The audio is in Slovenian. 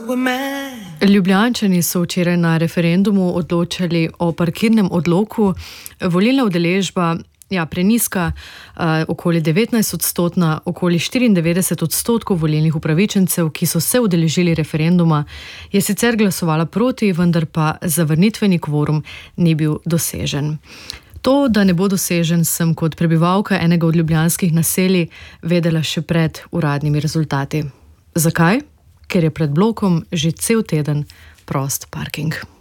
Ljubljančani so včeraj na referendumu odločali o parkirnem odloku. Volilna udeležba, prenizka, okoli 19-odstotna, okoli 94% volilnih upravičencev, ki so se udeležili referenduma, je sicer glasovala proti, vendar pa zavrnitveni kvorum ni bil dosežen. To, da ne bo dosežen, sem kot prebivalka enega od ljubljanskih naselij vedela še pred uradnimi rezultati. Zakaj? Ker je pred blokom že cel teden prost parking.